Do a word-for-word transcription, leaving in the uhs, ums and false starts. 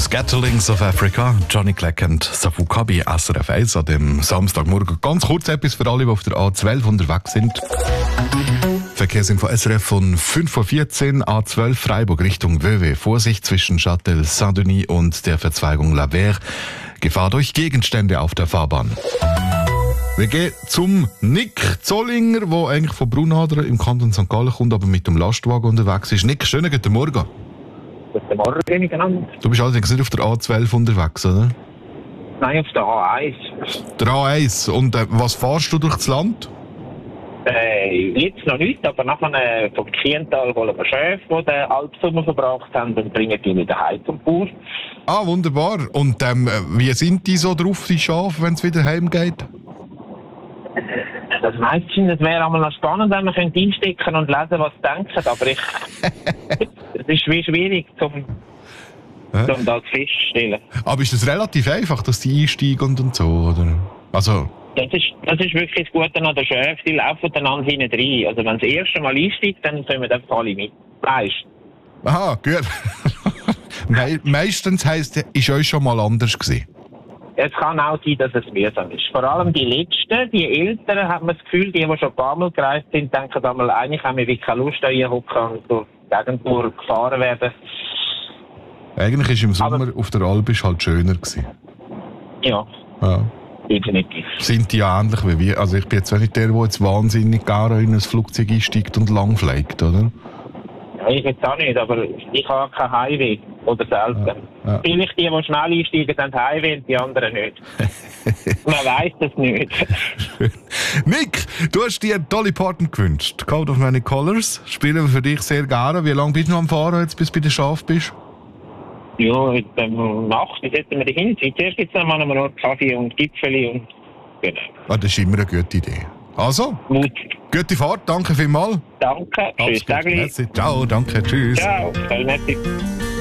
Scatterlings of Africa, Johnny Clegg und Safu Kabi, S R F eins an dem Samstagmorgen. Ganz kurz etwas für alle, die auf der A zwölf unterwegs sind. Verkehrsinfo S R F von fünf Uhr vierzehn, A zwölf Freiburg Richtung Vevey. Vorsicht zwischen Châtel Saint-Denis und der Verzweigung La Verre. Gefahr durch Gegenstände auf der Fahrbahn. Wir gehen zum Nick Zollinger, der eigentlich von Brunadern im Kanton Sankt Gallen kommt, aber mit dem Lastwagen unterwegs ist. Nick, schönen guten Morgen. Guten Morgen miteinander. Du bist allerdings nicht auf der A zwölf unterwegs, oder? Nein, auf der A eins. Der A eins. Und äh, was fahrst du durch das Land? Äh, jetzt noch nicht, aber nachher äh, vom Kiental holen wir Schäfe, die den Alpsommer verbracht haben, und bringen die wieder heim zum Bauer. Ah, wunderbar. Und ähm, wie sind die so drauf, die Schafe, wenn es wieder heimgeht? Das meistens, das wäre einmal noch spannend, wenn man einstecken und lesen, was sie denken, aber ich, es ist wie schwierig, zum, Hä? zum das feststellen. Aber ist es relativ einfach, dass die einsteigen und so, oder? Also... Das ist, das ist wirklich das Gute an der Schäfe, die laufen einander hinten rein. Also wenn das erste Mal einsteigt, dann kommen einfach alle mit. Weißt du? Aha, gut. Me- meistens heisst, ist euch schon mal anders gewesen. Es kann auch sein, dass es mühsam ist. Vor allem die Letzten, die Älteren, hat man das Gefühl, die, die schon ein paar Mal gereist sind, denken einmal, eigentlich haben wir wirklich keine Lust, da reinhocken und durch die Gegend gefahren werden. Eigentlich ist im Sommer Aber- auf der Alp ist halt schöner gewesen. Ja, Ja. definitiv. Sind die ja ähnlich wie wir? Also ich bin jetzt auch nicht der, der jetzt wahnsinnig gerne in ein Flugzeug einsteigt und lang fliegt, oder? Ja, ich jetzt auch nicht, aber ich habe keinen Highway. Oder selten. Ja, ja. Vielleicht die, die schnell einsteigen, haben Highway und die anderen nicht. Man weiss das nicht. Nick, du hast dir einen Dolly Parton gewünscht. Code of Many Colors. Spielen wir für dich sehr gerne. Wie lange bist du noch am Fahren, jetzt, bis du bei der Schaf bist? Ja, heute ähm, Nacht, wie setzen wir die hin? Zuerst gibt es noch mal Kaffee und Gipfeli und genau. Ah, das ist immer eine gute Idee. Also, Mut. gute Fahrt, danke vielmals. Danke, tschüss, Alles gut. Tagli. Merci. Ciao, danke, tschüss. Ciao, voll nett.